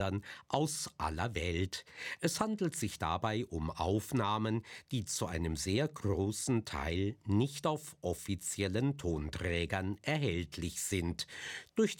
aus aller Welt. Es handelt sich dabei um Aufnahmen, die zu einem sehr großen Teil nicht auf offiziellen Tonträgern erhältlich sind. Durch